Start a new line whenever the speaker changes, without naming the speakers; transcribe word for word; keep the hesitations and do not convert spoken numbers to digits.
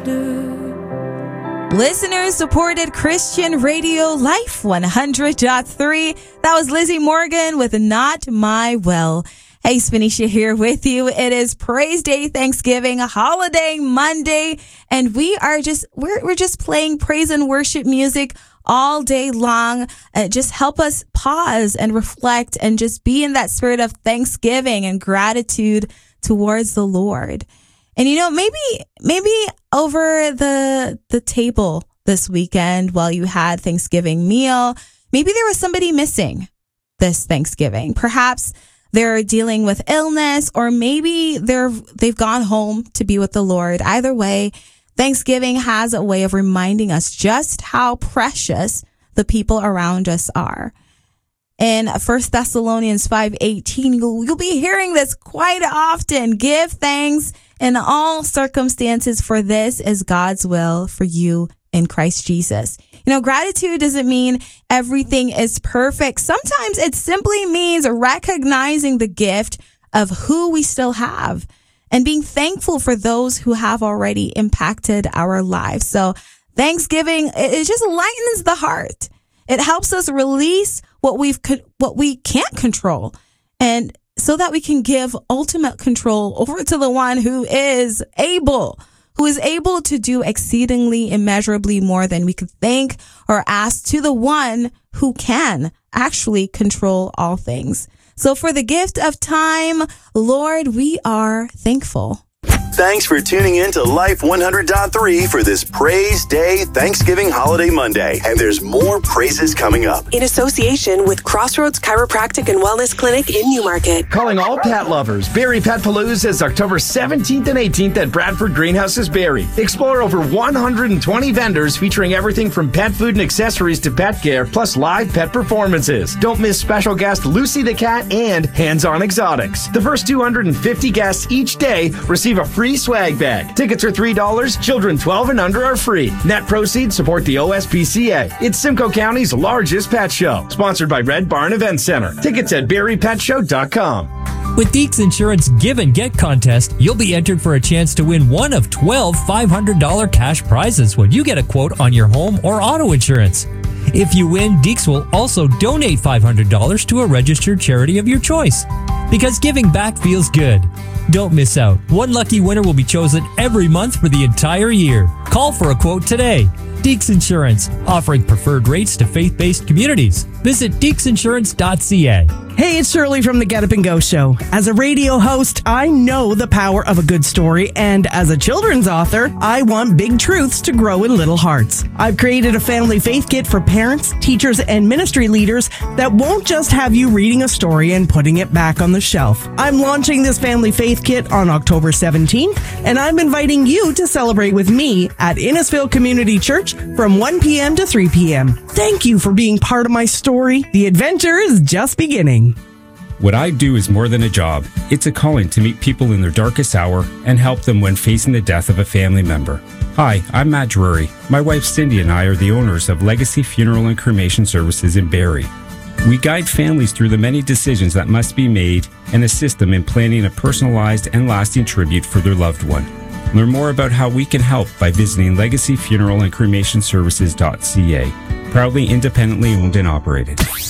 Listener-supported Christian radio, Life one hundred point three. That was Lizzie Morgan with Not My Will. Hey, Spanisha here with you. It is Praise Day, Thanksgiving, Holiday Monday, and we are just, we're, we're just playing praise and worship music all day long. Uh, just help us pause and reflect and just be in that spirit of thanksgiving and gratitude towards the Lord. And, you know, maybe, maybe over the, the table this weekend while you had Thanksgiving meal, maybe there was somebody missing this Thanksgiving. Perhaps they're dealing with illness, or maybe they're, they've gone home to be with the Lord. Either way, Thanksgiving has a way of reminding us just how precious the people around us are. In First Thessalonians five eighteen, you'll, you'll be hearing this quite often. Give thanks in all circumstances, for this is God's will for you in Christ Jesus. You know, gratitude doesn't mean everything is perfect. Sometimes it simply means recognizing the gift of who we still have and being thankful for those who have already impacted our lives. So Thanksgiving, it just lightens the heart. It helps us release what we've, what we can't control, and so that we can give ultimate control over to the one who is able, who is able to do exceedingly immeasurably more than we could think or ask, to the one who can actually control all things. So for the gift of time, Lord, we are thankful.
Thanks for tuning in to Life one hundred point three for this Praise Day Thanksgiving Holiday Monday. And there's more praises coming up.
In association with Crossroads Chiropractic and Wellness Clinic in Newmarket.
Calling all pet lovers, Barrie Pet Palooza is October seventeenth and eighteenth at Bradford Greenhouses, Barrie. Explore over one hundred twenty vendors featuring everything from pet food and accessories to pet care, plus live pet performances. Don't miss special guest Lucy the Cat and Hands-On Exotics. The first two hundred fifty guests each day receive a free swag bag. Tickets are three dollars. Children twelve and under are free. Net proceeds support the O S P C A. It's Simcoe County's largest pet show. Sponsored by Red Barn Event Center. Tickets at barrie pet show dot com.
With Deeks Insurance Give and Get contest, you'll be entered for a chance to win one of twelve five hundred dollars cash prizes when you get a quote on your home or auto insurance. If you win, Deeks will also donate five hundred dollars to a registered charity of your choice. Because giving back feels good. Don't miss out. One lucky winner will be chosen every month for the entire year. Call for a quote today. Deeks Insurance, offering preferred rates to faith-based communities. Visit deeks insurance dot c a.
Hey, it's Shirley from the Get Up and Go Show. As a radio host, I know the power of a good story, and as a children's author, I want big truths to grow in little hearts. I've created a family faith kit for parents, teachers, and ministry leaders that won't just have you reading a story and putting it back on the shelf. I'm launching this family faith kit on October seventeenth, and I'm inviting you to celebrate with me at Innisfil Community Church from one p.m. to three p.m. Thank you for being part of my story. The adventure is just beginning.
What I do is more than a job. It's a calling to meet people in their darkest hour and help them when facing the death of a family member. Hi, I'm Matt Drury. My wife Cindy and I are the owners of Legacy Funeral and Cremation Services in Barrie. We guide families through the many decisions that must be made and assist them in planning a personalized and lasting tribute for their loved one. Learn more about how we can help by visiting legacy funeral and cremation services dot c a. Proudly independently owned and operated.